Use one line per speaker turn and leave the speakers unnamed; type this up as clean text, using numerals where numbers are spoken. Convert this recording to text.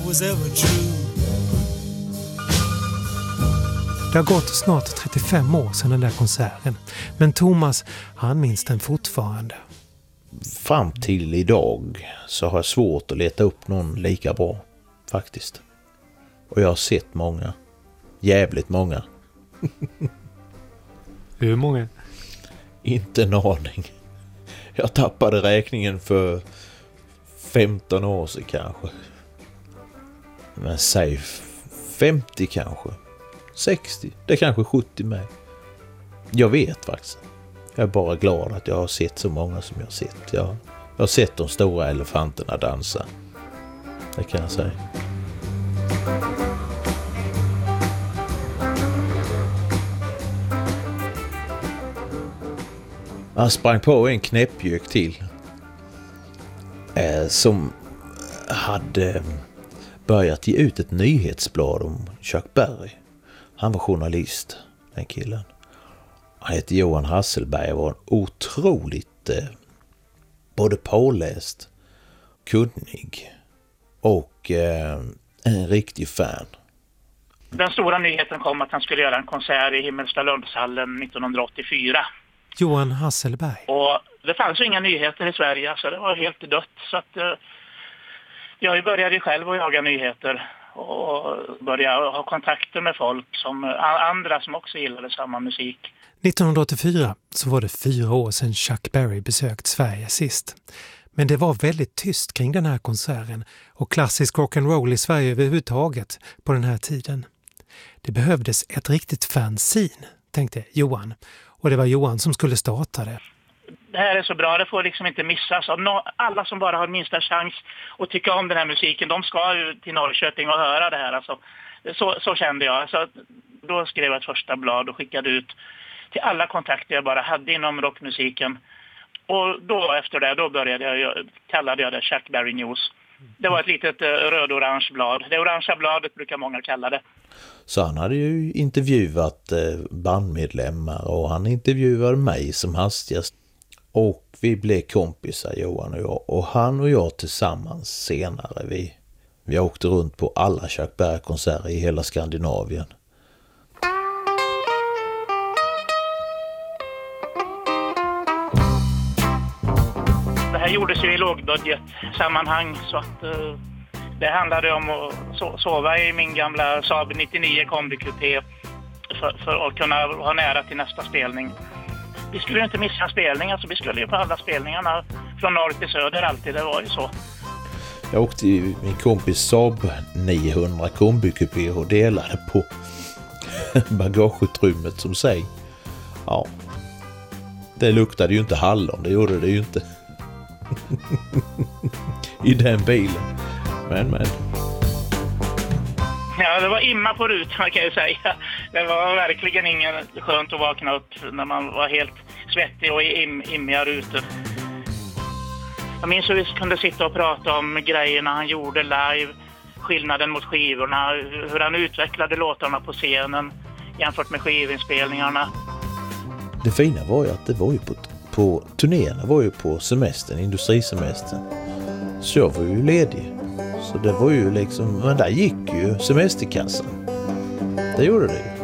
was ever true.
Det har gått snart 35 år sedan den där konserten, men Thomas, han minns den fortfarande.
Fram till idag så har jag svårt att leta upp någon lika bra, faktiskt. Och jag har sett många. Jävligt många.
Hur många?
Inte en aning. Jag tappade räkningen för 15 år sedan kanske. Men säg 50 kanske. 60. Det är kanske 70 med. Jag vet faktiskt. Jag är bara glad att jag har sett så många som jag har sett. Jag har sett de stora elefanterna dansa. Det kan jag säga. Han sprang på en knäppjök till. Som hade börjat ge ut ett nyhetsblad om Chuck Berry. Han var journalist, den killen. Han hette Johan Hasselberg och var en otroligt både påläst, kunnig och en riktig fan.
Den stora nyheten kom att han skulle göra en konsert i Himmelstalundshallen 1984.
Johan Hasselberg.
Och det fanns ju inga nyheter i Sverige, så det var helt dött. Så att jag började själv att jaga nyheter och började ha kontakter med folk som andra som också gillade samma musik.
1984 så var det 4 år sedan Chuck Berry besökt Sverige sist. Men det var väldigt tyst kring den här konserten och klassisk rock'n'roll i Sverige överhuvudtaget på den här tiden. Det behövdes ett riktigt fanzine, tänkte Johan. Och det var Johan som skulle starta det.
Det här är så bra, det får liksom inte missas. Alla som bara har minsta chans att tycka om den här musiken, de ska ju till Norrköping och höra det här. Alltså, så kände jag. Alltså, då skrev jag ett första blad och skickade ut till alla kontakter jag bara hade inom rockmusiken. Och då efter det, då kallade jag det Chuck Berry News. Det var ett litet röd-orange blad. Det orangea bladet brukar många kalla det.
Så han hade ju intervjuat bandmedlemmar och han intervjuade mig som hastigast. Och vi blev kompisar, Johan och jag. Och han och jag tillsammans senare, vi åkte runt på alla Chuck Berry-konserter i hela Skandinavien.
Det här gjordes ju i lågbudgetsammanhang så att det handlade om att sova i min gamla Saab 99 kombikupé för att kunna ha nära till nästa spelning. Vi skulle ju inte missa en spelning, alltså vi skulle ju på alla spelningarna från norr till söder alltid, det var ju så.
Jag åkte i min kompis Saab 900 kombikupé och delade på bagageutrymmet som säg. Ja, det luktade ju inte hallon, det gjorde det ju inte. I den bilen. Men.
Ja, det var imma på rutan kan jag säga. Det var verkligen ingen skönt att vakna upp när man var helt svettig och i immiga rutor. Jag minns hur vi kunde sitta och prata om grejerna han gjorde live, skillnaden mot skivorna, hur han utvecklade låtarna på scenen jämfört med skivinspelningarna.
Det fina var ju att det var ju på turnéerna var ju på semestern, industrisemestern. Så jag var ju ledig. Så det var ju liksom, men där gick ju semesterkassan. Det gjorde det ju.